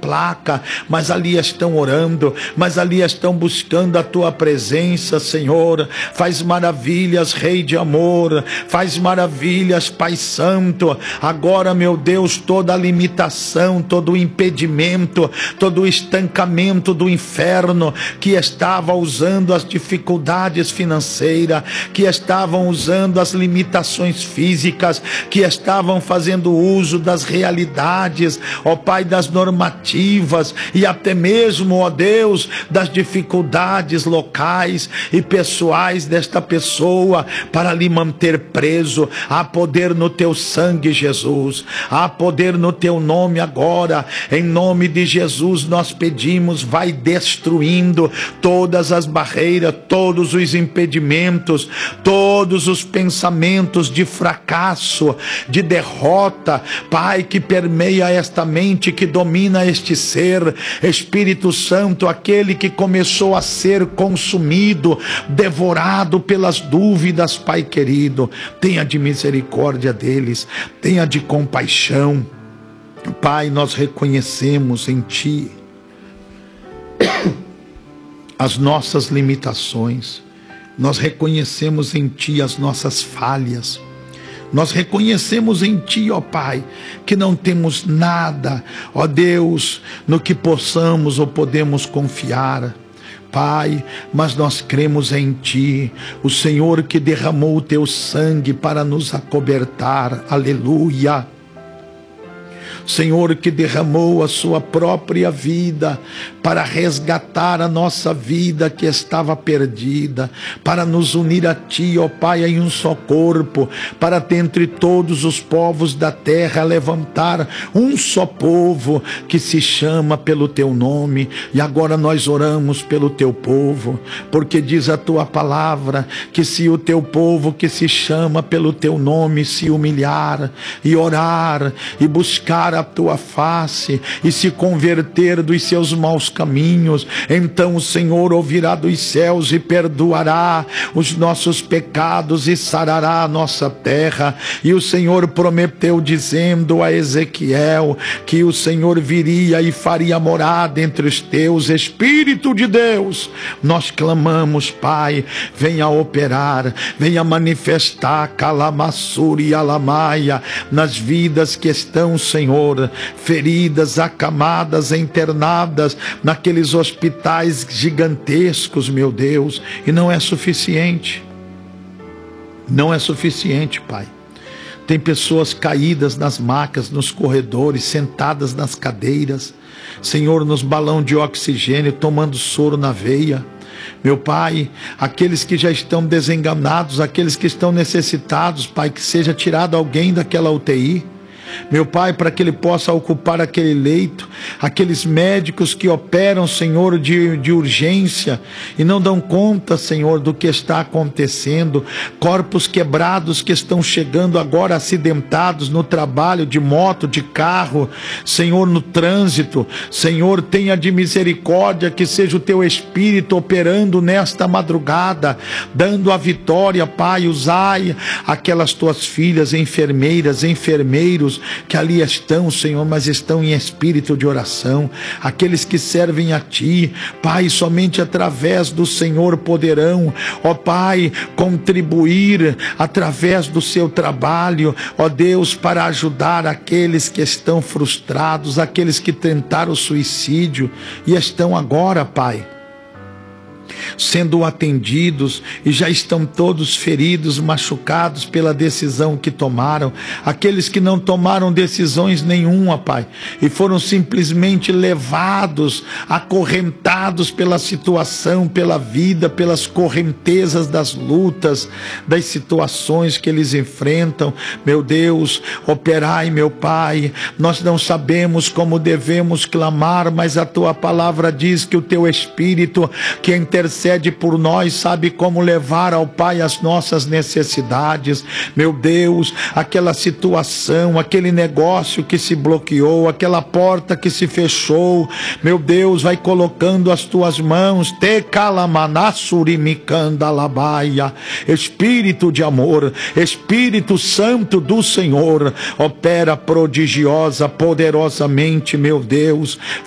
placa, mas ali estão orando, mas ali estão buscando a tua presença, Senhor. Faz maravilhas, Rei de amor, faz maravilhas, Pai Santo. Agora, meu Deus, toda a limitação, todo o impedimento, todo o estancamento do inferno que estava usando as dificuldades financeiras, que estavam usando as limitações físicas, que estavam fazendo uso das realidades, ó Pai, das normativas e até mesmo, ó Deus, das dificuldades locais e pessoais desta pessoa para lhe manter preso. Há poder no teu sangue, Jesus. Há poder no teu nome agora. Em nome de Jesus nós pedimos, vai destruindo todas as barreiras, todos os impedimentos, todos os pensamentos de fracasso, de derrota, Pai, que permeia esta mente, que domina este ser. Espírito Santo, aquele que começou a ser consumido, devorado pelas dúvidas, Pai querido, tenha de misericórdia deles, tenha de compaixão. Pai, nós reconhecemos em Ti as nossas limitações, nós reconhecemos em Ti as nossas falhas, nós reconhecemos em Ti, ó Pai, que não temos nada, ó Deus, no que possamos ou podemos confiar, Pai, mas nós cremos em Ti, o Senhor que derramou o Teu sangue para nos acobertar, aleluia. Senhor que derramou a sua própria vida para resgatar a nossa vida que estava perdida, para nos unir a Ti, ó Pai, em um só corpo, para dentre todos os povos da terra levantar um só povo que se chama pelo Teu nome. E agora nós oramos pelo Teu povo, porque diz a Tua palavra que se o Teu povo que se chama pelo Teu nome se humilhar e orar e buscar a Tua face e se converter dos seus maus caminhos, então o Senhor ouvirá dos céus e perdoará os nossos pecados e sarará a nossa terra. E o Senhor prometeu, dizendo a Ezequiel que o Senhor viria e faria morada entre os teus. Espírito de Deus, nós clamamos, Pai, venha operar, venha manifestar calamassuri e alamaia nas vidas que estão, Senhor, feridas, acamadas, internadas naqueles hospitais gigantescos, meu Deus. E não é suficiente, não é suficiente, Pai. Tem pessoas caídas nas macas, nos corredores, sentadas nas cadeiras, Senhor, nos balões de oxigênio, tomando soro na veia. Meu Pai, aqueles que já estão desenganados, aqueles que estão necessitados, Pai, que seja tirado alguém daquela UTI, meu Pai, para que ele possa ocupar aquele leito, aqueles médicos que operam, Senhor, de urgência e não dão conta, Senhor, do que está acontecendo, corpos quebrados que estão chegando agora acidentados no trabalho, de moto, de carro, Senhor, no trânsito. Senhor, tenha de misericórdia, que seja o Teu Espírito operando nesta madrugada, dando a vitória, Pai. Usai aquelas Tuas filhas, enfermeiras, enfermeiros, que ali estão, Senhor, mas estão em espírito de oração, aqueles que servem a Ti, Pai, somente através do Senhor poderão, ó Pai, contribuir através do seu trabalho, ó Deus, para ajudar aqueles que estão frustrados, aqueles que tentaram suicídio e estão agora, Pai, sendo atendidos e já estão todos feridos, machucados pela decisão que tomaram, aqueles que não tomaram decisões nenhuma, Pai, e foram simplesmente levados, acorrentados pela situação, pela vida, pelas correntezas das lutas, das situações que eles enfrentam. Meu Deus, operai, meu Pai. Nós não sabemos como devemos clamar, mas a Tua palavra diz que o Teu Espírito, que intercede por nós, sabe como levar ao Pai as nossas necessidades. Meu Deus, aquela situação, aquele negócio que se bloqueou, aquela porta que se fechou, meu Deus, vai colocando as Tuas mãos. Te calamanassurimicanda labaia. Espírito de amor, Espírito Santo do Senhor, opera prodigiosa, poderosamente, meu Deus.